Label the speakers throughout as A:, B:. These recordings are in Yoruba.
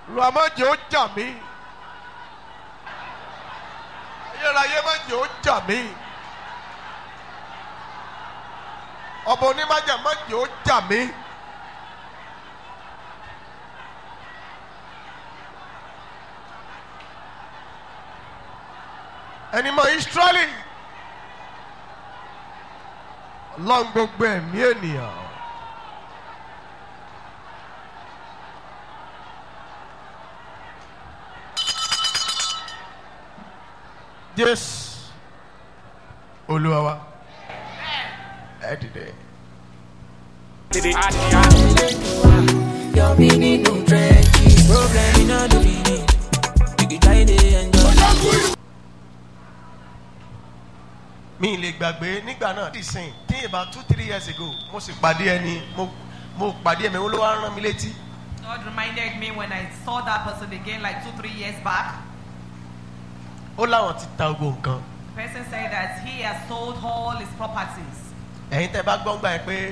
A: Olúwa má jẹ́ ó jà mí. Ayérayé má jẹ́ ó jà mí. Ọba onímájà má jẹ́ ó jà mí. Ẹni mọ Ísírẹ́lì. Ọlọ́run gbogbo ẹ̀mí ènìyàn. Jésù Olúwa wa. Ẹ dìde.
B: Your meaning no trenches. Problem in all the meaning. You can try to enjoy.
A: Mi lè gbàgbé nígbà náà ti sìn tí about 2-3 years ago mo sì pàdé ẹni mo pàdé ẹ̀mí ó ló wá rán mi létí.
C: God reminded me when I saw that person again like 2-3 years back.
A: Ó láwọn ti ta gbogbo nǹkan.
C: The person said that he has sold all his properties.
A: Ẹ̀yin tẹ́ bá gbọ́ gbà yẹn pé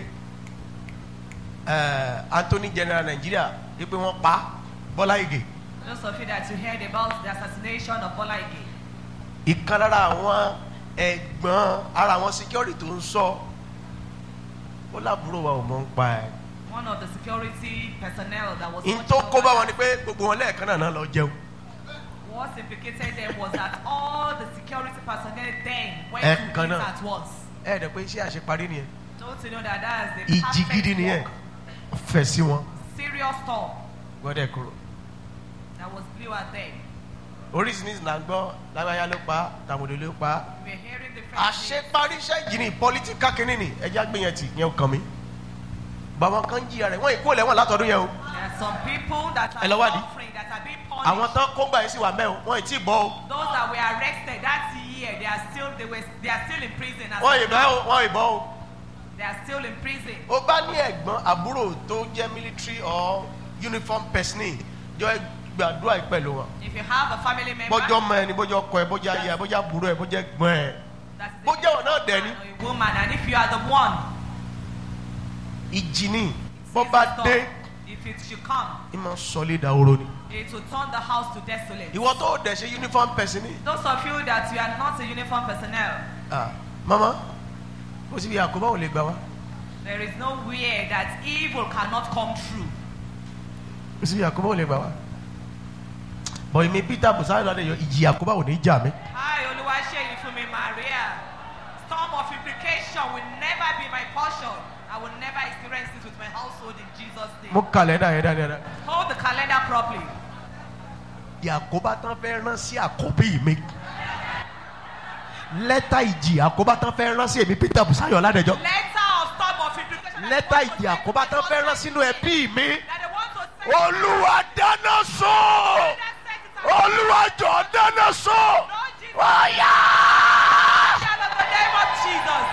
A: Anthony General Nigeria wípé wọ́n pa Bọ́lá Ìgè.
C: Those of you that you heard about the assassination of Bola Ige.
A: Ìkan lára àwọn ẹ̀gbọ́n ara àwọn security tó ń sọ ó lábúrò wa ò mọ̀ ń pa ẹ̀.
C: One of the security personnel that was
A: In tó kó bá wọn ni pé gbogbo wọn lẹ́ẹ̀kan náà lọ jẹun.
C: What implicated them was that all the security personnel then went
A: Ẹ̀kan
C: to
A: náà.
C: it at once.
A: Ẹ dẹ̀ pé iṣẹ́ àṣeparí nìyẹn.
C: Don't you know that that's the
A: Ìjì gidi nìyẹn. Fẹ̀ sí wọn.
C: serious storm
A: Gbọ́dẹ̀ kúrò.
C: that was blew at them.
A: Oríṣiríṣi là ń gbọ́ lágbáyá ló pa tàmùdó ló pa.
C: We were hearing different things.
A: Àṣeparí iṣẹ́ ìjì ní pọ́lítíkà kínní ni ẹja gbìyànjú yẹn ò kàn mí. Bàbá kan jìyà rẹ̀ wọ́n ìkó lẹ́wọ̀n látọdún yẹn o.
C: There are some people that
A: Ẹ lọ
C: are
A: wádìí.
C: suffering, that are being punished.
A: Àwọn tán kó gbà yín sí wà mẹ́ o wọ́n ì tí ì bọ́ o.
C: Those that were arrested that year, they are still in prison. As
A: Wọ́n
C: of
A: ì bẹ́
C: now.
A: o wọ́n ì bọ́ o.
C: They are still in prison.
A: Ó bá ní ẹ̀gbọ́n àbúrò tó jẹ́ military or uniform person jọ gbàdúrà pẹ̀lú wọn.
C: If you have a family member
A: Bọ́jọ́ mọ ẹni bọ́jọ́ ọkọ ẹ bọ́jọ́ ayé ẹ bọ́jọ́ àbúrò ẹ bọ́jọ́ ẹ̀gbọ́n ẹ.
C: that is
A: Bọ́jọ́ wọn náà dẹ̀ ni.
C: a woman, and if you are the one,
A: Ìjì ni
C: it's
A: bọ́
C: a
A: bá
C: storm.
A: dé
C: If it should come,
A: ìmọ̀ sọlé dahoro ni.
C: it will turn the house to desolate.
A: Ìwọ tó dẹ̀ ṣe uniform person ni.
C: Those of you that you are not a uniform personnel,
A: Mama ó sì bí àkóbá ò lè gbà wá.
C: there is nowhere that evil cannot come true.
A: Ó sì bí àkóbá ò lè gbà wá. Bọ̀ èmi Peter Busari lọ́dẹ̀ yọ ìjì àkóbá ò ní jà mí.
C: Hi, Oluwaseyi Fumi Maria. Storm of implication will never be my portion. I will never experience this with my household in Jesus' name.
A: Mo kàlẹ́dà yẹn dáadáa.
C: Hold the calendar properly.
A: Ìjì àkóbá tán fẹ́ rán sí àkọ́bí mi. Lẹ́tà ìjì àkóbá tán fẹ́ rán sí èmi Peter Busari Ọládẹjọ́.
C: Letter of storm of implication.
A: Lẹ́tà ìjì àkóbá tán fẹ́ rán sínú ẹbí mi.
C: That they want to send.
A: Olúwa dáná sọ. Olúwa jọ̀ọ́ dáná sọ. Wáyà.
C: In the name of Jesus.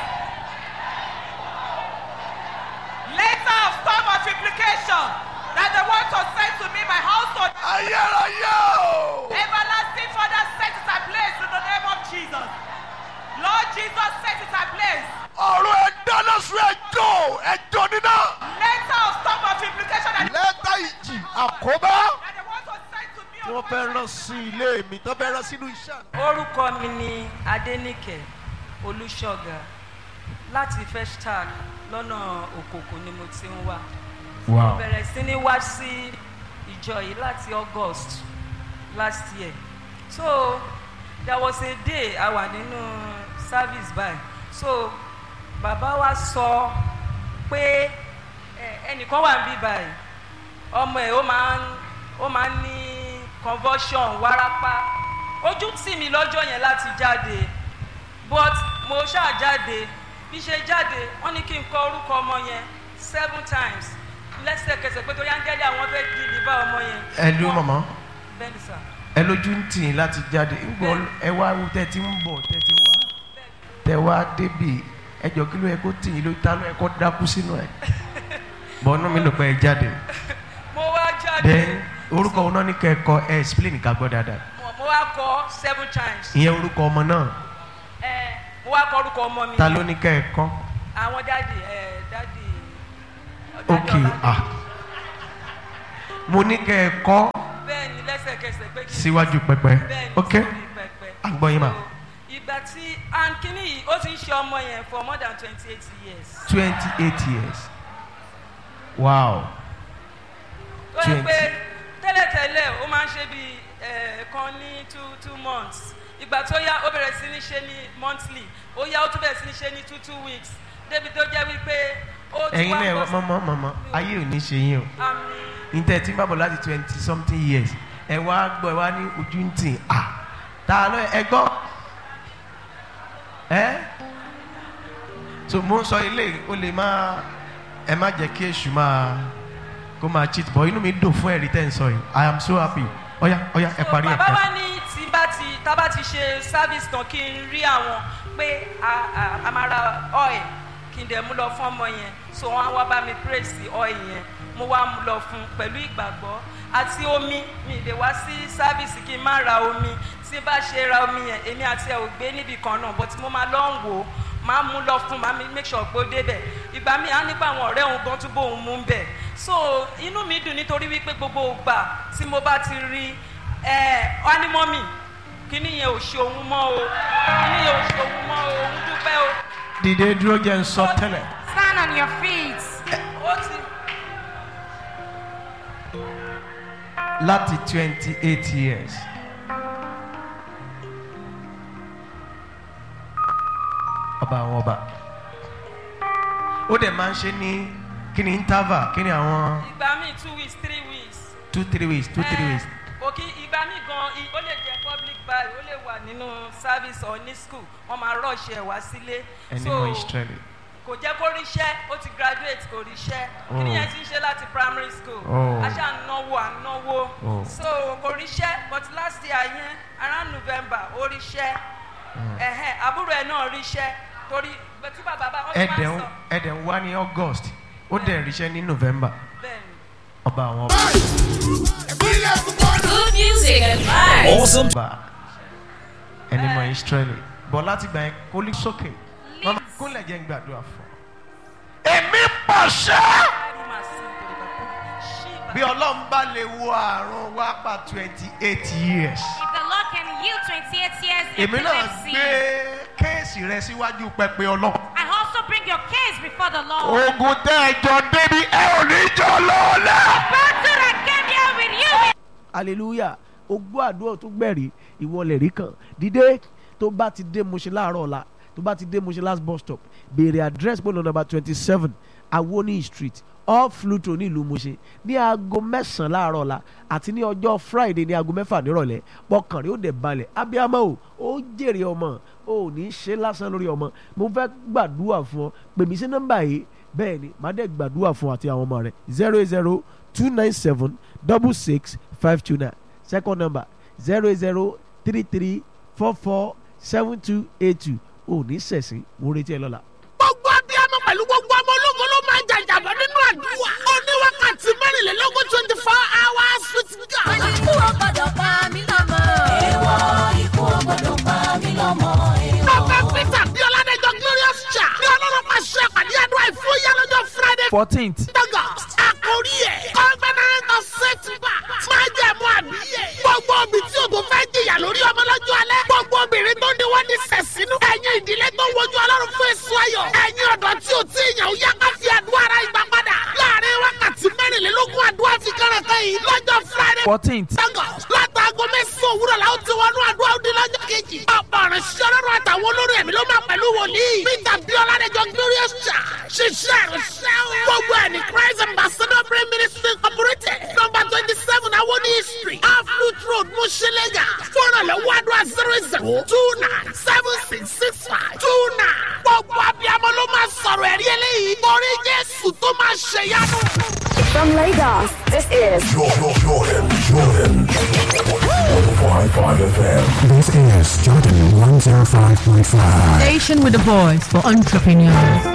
C: Letter of storm of implication that they want to send to me, my household.
A: Ayérayé o.
C: Everlasting Father, set it at place in the name of Jesus. Lord Jesus, set it at place.
A: Ọ̀rọ̀ ẹ dáná sọ ẹjọ́ níná.
C: Letter of storm of implication that
A: Lẹ́tà ìjì àkóbá.
C: they want to send to me.
A: Wọ́n fẹ́ rán sí ilé mi, tó fẹ́ rán sínú iṣẹ́.
D: Orúkọ mi ni Adéníkẹ̀ Olúṣọ̀gà láti Festac lọ́nà Òkòkò ni mo ti ń wá. Mo bẹ̀rẹ̀ sí ní wá sí ìjọ yìí láti August last year. So there was a day a wà nínú service by. So bàbá wa sọ pé ẹnìkan wà níbí báyìí ọmọ ẹ̀ ó máa ń ní convulsion wárápá. Ojú tì mí lọ́jọ́ yẹn láti jáde but mo ṣáà jáde bí ṣe jáde wọ́n ní kí n kọ orúkọ ọmọ yẹn 7 times lẹ́sẹ̀kẹsẹ̀ pé torí áńgẹ́lì àwọn fẹ́ deliver ọmọ yẹn.
A: Ẹ ló mọ̀mọ́.
D: Bẹ́ẹ̀ni sà.
A: Ẹ lójú ń tì í láti jáde. Ńgbọ́ ẹ wá wo tẹ́ ti ń bọ̀ tẹ́ ti wá. Tẹ́ wá débì ẹjọ́ kí ló yẹ kó tì í ló ta ló yẹ kó dákú sínú ẹ̀. Bọ́nú mi ló pẹ́ ẹ jáde.
D: Mo wá jáde.
A: Then orúkọ wọn náà ní kẹ́kọ̀ọ́ ẹ explain ká gbọ́ dáadáa.
D: Mo wá kọ 7 times.
A: Ìyẹn orúkọ ọmọ náà.
D: Mo wá kọ orúkọ ọmọ mi.
A: Ta ló ní kẹ́kọ̀ọ́?
D: Àwọn dáàdì.
A: Ok mo ní kẹ́kọ̀ọ́
D: lẹ́sẹ̀kẹsẹ̀ pé kí n
A: síwájú pẹpẹ.
D: bẹ́ẹ̀ ni
A: Ok.
D: sórí pẹpẹ.
A: Àgbọ̀ yín mà.
D: So, ìgbà tí and kíní yìí ó ti ń ṣe ọmọ yẹn for more than 28 years.
A: 28 years. Wow.
D: ó yẹ pé tẹ́lẹ̀tẹ́lẹ̀ ó máa ń ṣe bí kan ní 2 months ìgbà tó yá ó bẹ̀rẹ̀ sí ní ṣe ní monthly ó yá ó tún bẹ̀rẹ̀ sí ní ṣe ní 2 weeks débi tó jẹ́ wípé ó ti
A: Ẹ̀yin náà
D: bọ́ sí-
A: mọ̀mọ́ ayé ò ní ṣe yín o.
D: Àmín.
A: Níta tí ń bá bọ̀ láti 20 something years. Ẹ wá gbọ́ ẹ wá ní ojú ń tì. Ta ló ẹ gbọ́? So mo ń sọ ilé o lè má ẹ má jẹ́ kí èṣù kó máa cheat bọ̀ inú mi dùn fún ẹ̀rí tẹ́ ń sọ yìí. I am so happy. Ọ̀yá ẹ parí ẹ̀.
D: bàbá wa ní tá bá ti ṣe service tán kí n rí àwọn pé a máa ra oil kí n dẹ̀ mú lọ fún ọmọ yẹn so wọ́n á wá bá mi praise oil yẹn mo wá mú lọ fún pẹ̀lú ìgbàgbọ́ àti omi mi lè wá sí service kí n má ra omi tí bá ṣe ra omi yẹn èmi àti ẹ̀ ò gbé níbì kan náà but mo máa lọ ń wò ó máa mú lọ fún máa make sure pé ó débẹ̀ ìgbà mi á nípa àwọn ọ̀rẹ́ òun gan túbọ̀ òun mú bẹ̀ so inú mi dùn nítorí wípé gbogbo ìgbà tí mo bá ti rí ánimọ́mì kíní yẹn ò ṣe òun mọ́ o kíní yẹn ò ṣe òun mọ́ o òun dúpẹ́ o.
A: Dìde dúró jẹ́ ń sọ tẹ́lẹ̀.
C: Stand on your feet.
D: ó ti
A: Láti 28 years. Ọba àwọn ọba. Ó dẹ̀ máa ń ṣe ní kí ni interval kí ni àwọn
D: ìgbà mi 2 weeks 3 weeks.
A: 2-3 weeks 2-3 weeks.
D: òkè ìgbà mi gan ó lè jẹ́ public bar ó lè wà nínú service or ní school wọ́n máa rush ẹ̀ wá sílé.
A: Ẹni mọ Israeli.
D: kò jẹ́ kó ríṣẹ́ ó ti graduate kò ríṣẹ́ kí ni yẹn ti ń ṣe láti primary school aṣá ànáwó so kò ríṣẹ́ but last year yẹn around November ó ríṣẹ́ àbúrò ẹ̀ náà ríṣẹ́ torí tí bàbá bá wọ́n ti máa ń sọ.
A: Ẹ̀dẹ̀ ń wá ní August ó dẹ̀ ríṣẹ́ ní November.
D: bẹ́ẹ̀ni.
A: Ọba àwọn ọba.
E: Good music and vibes.
F: Awesome.
A: Ẹni mọ Israeli. Bọ̀ láti gbà yẹn kó lè sókè. Mama kúnlẹ̀ jẹ́ ń gbàdúrà fún ọ. Èmi pàṣẹ. Bí Ọlọ́run bá lè wo àrùn wá pa 28 years.
C: If the Lord can heal 28 years
A: Èmi náà
C: epilepsy,
A: gbé kéèsì rẹ síwájú pẹpẹ Ọlọ́run.
C: I also bring your case before the Lord.
A: Ogun tẹ́ ẹ jọ débi ẹ ò ní jọ lọ́ọ̀lẹ́.
C: Battle that came here with you.
G: hallelujah ogbó àdúrà tó gbẹ̀rí ìwọlẹ̀ rí kan dídé tó bá ti dé Mushin láàárọ̀ ọ̀la tó bá ti dé Mushin last bus stop béèrè address pẹ̀lú number 27 Awoni street off Fluto ní ìlú Mushin ní aago 9 láàárọ̀ ọ̀la àti ní ọjọ́ Friday ní aago 6 nírọ̀lẹ́ pọkàn rẹ̀ ó dẹ̀ balẹ̀ abiyamọ o ó jèrè ọmọ o ò ní ṣe lásán lórí ọmọ mo fẹ́ gbàdúrà fún ọ pè mí sí nọ́mbà yìí bẹ́ẹ̀ ni màá dẹ̀ gbàdúrà fún àti àwọn ọmọ rẹ̀ 08029766529 second number 08033447282 ò ní sẹ̀sìn mo retí ẹ lọ́la.
H: gbogbo abiyamọ pẹ̀lú gbogbo ọmọ ológun ló máa ń jàjàbọ̀ nínú àdúrà. ó ní wákàtí mẹ́rìnlélógún 24 hours with God.
E: Ikú ò gbọdọ̀ pa mí lọ́mọ. Èèwọ̀ ikú ò gbọdọ̀ pa mí lọ́mọ.
H: Dr. Peter Bíọ́ládẹ́jọ́ Glorious Church ní Ọlọ́run máa ṣe àpàdé àdúrà ìfúyà lọ́jọ́ Friday
G: 14th
H: August. Àkórí ẹ̀ Covenant of Setback máa jẹ́ mú àbíyẹ̀. Gbogbo obì tí o tó fẹ́ jìyà lórí ọmọ lọ́jọ́ alẹ́. Gbogbo obìnrin tó ní wọ́n ní sẹ̀sínú. Ẹ̀yin ìdílé tó wojú Ọlọ́run fún èso ayọ̀. Ẹ̀yin ọ̀dọ́ tí o tí ìyàn ó yá ká fi àdúrà ara ìgbà padà. Láàárín wákàtí mẹ́rìnlélógún àdúrà fi kẹ́rẹ̀kẹ́ yìí lọ́jọ́ Friday
G: 14th
H: August. Látàgọ́ mẹ́sàn-án òwúrọ̀ làwọn ti wọnú àdúrà òdi lọ́jọ́ kejì. Ọ̀pọ̀ ìrìnsẹ̀ Ọlọ́run àtàwọn olórí ẹ̀mí ló máa pẹ̀lú wòlíì. Peter Bíọ́ládẹ́jọ́ Glorious Church ṣiṣẹ́ ìrìnsẹ̀ gbogbo ẹ̀ ní Christ Ambassador Prayer Ministry Incorporated number 27 Awoni Street Aflut Road Mushilega fúnra lọ́wọ́ àdúrà 0029766529. Gbogbo abiyamọ ló máa sọ̀rọ̀ ẹ̀rí eléyìí torí Jésù tó máa ṣèyanu.
I: From Lagos, this is
F: Jordan. 105.5 FM.
J: This is Jordan 105.5.
K: Station with a voice for entrepreneurs.